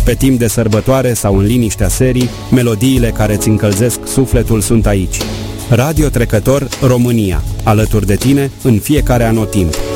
Pe timp de sărbătoare sau în liniștea serii, melodiile care îți încălzesc sufletul sunt aici. Radio Trecător România, alături de tine în fiecare anotimp.